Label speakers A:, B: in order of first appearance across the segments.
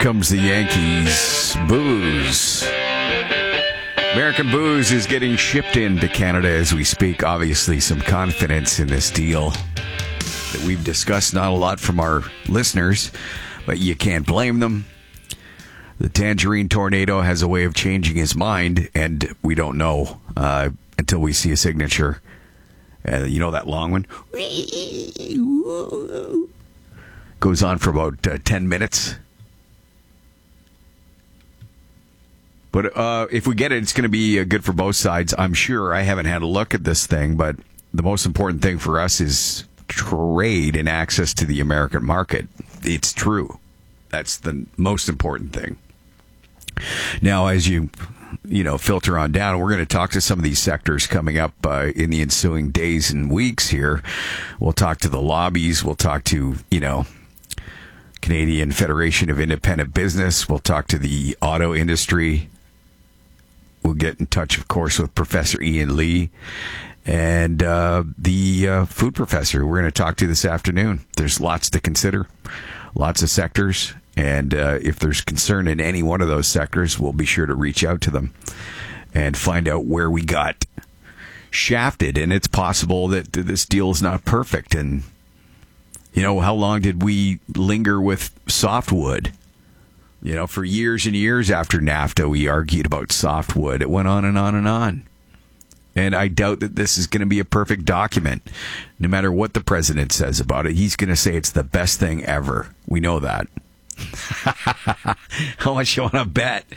A: comes the Yankees. Booze. American booze is getting shipped into Canada as we speak. Obviously, some confidence in this deal that we've discussed. Not a lot from our listeners, but you can't blame them. The Tangerine Tornado has a way of changing his mind, and we don't know until we see a signature. You know that long one? Goes on for about 10 minutes. But if we get it, it's going to be good for both sides. I'm sure. I haven't had a look at this thing, but the most important thing for us is trade and access to the American market. It's true. That's the most important thing. Now, as you filter on down, we're going to talk to some of these sectors coming up in the ensuing days and weeks here. We'll talk to the lobbies. We'll talk to, Canadian Federation of Independent Business. We'll talk to the auto industry. We'll get in touch, of course, with Professor Ian Lee and the food professor who we're going to talk to this afternoon. There's lots to consider, lots of sectors. And if there's concern in any one of those sectors, we'll be sure to reach out to them and find out where we got shafted. And it's possible that this deal is not perfect. And, how long did we linger with softwood? For years and years after NAFTA, we argued about softwood. It went on and on and on. And I doubt that this is going to be a perfect document. No matter what the president says about it, he's going to say it's the best thing ever. We know that. How much you want to bet?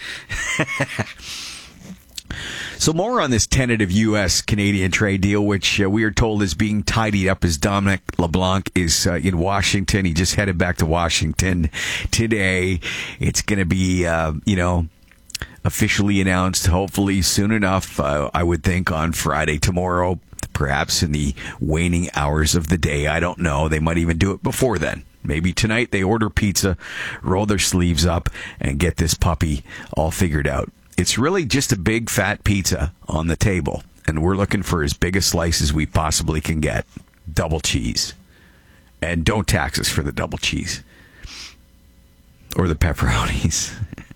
A: So more on this tentative U.S.-Canadian trade deal, which we are told is being tidied up as Dominic LeBlanc is in Washington. He just headed back to Washington today. It's going to be, officially announced, hopefully soon enough, I would think on Friday, tomorrow, perhaps in the waning hours of the day. I don't know. They might even do it before then. Maybe tonight they order pizza, roll their sleeves up, and get this puppy all figured out. It's really just a big fat pizza on the table, and we're looking for as big a slice as we possibly can get. Double cheese. And don't tax us for the double cheese. Or the pepperonis.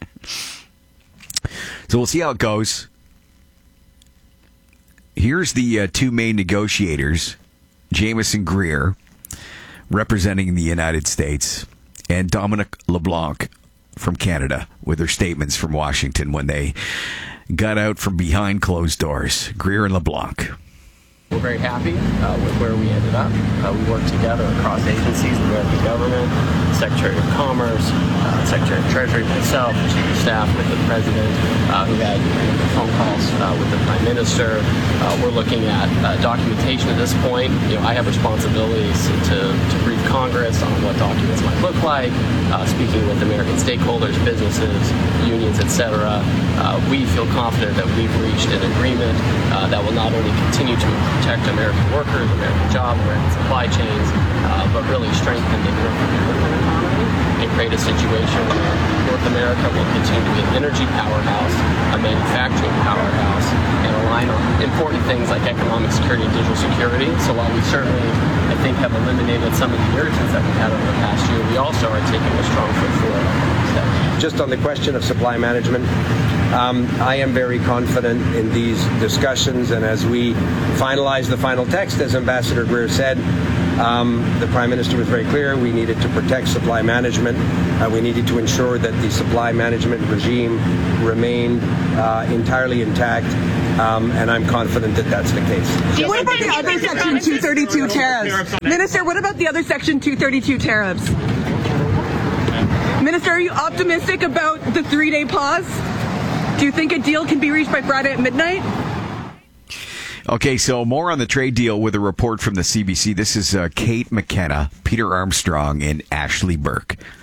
A: So we'll see how it goes. Here's the two main negotiators, Jameson Greer, representing the United States, and Dominic LeBlanc from Canada with their statements from Washington when they got out from behind closed doors. Greer and LeBlanc.
B: We're very happy with where we ended up. We worked together across agencies, the American government, Secretary of Commerce, Secretary of Treasury, myself, Chief of Staff with the President, who had phone calls with the Prime Minister. We're looking at documentation at this point. I have responsibilities to brief Congress on what documents might look like, speaking with American stakeholders, businesses, unions, etc. We feel confident that we've reached an agreement that will not only continue to protect American workers, American jobs, American supply chains, but really strengthen the North American economy and create a situation where North America will continue to be an energy powerhouse, a manufacturing powerhouse, and align on important things like economic security and digital security. So while we certainly, I think, have eliminated some of the irritants that we've had over the past year, we also are taking a strong foot forward.
C: Just on the question of supply management, I am very confident in these discussions, and as we finalize the final text, as Ambassador Greer said, the Prime Minister was very clear. We needed to protect supply management. We needed to ensure that the supply management regime remained entirely intact, and I'm confident that that's the case.
D: What about the other Section 232 tariffs? Minister, what about the other Section 232 tariffs? Minister, are you optimistic about the 3-day pause? Do you think a deal can be reached by Friday at midnight?
A: Okay, so more on the trade deal with a report from the CBC. This is Kate McKenna, Peter Armstrong, and Ashley Burke.